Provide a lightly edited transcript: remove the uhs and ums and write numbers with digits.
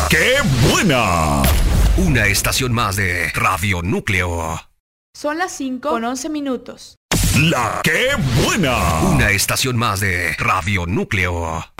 ¡Qué buena! Una estación más de Radio Núcleo. Son las 5:11. ¡La qué buena! Una estación más de Radio Núcleo.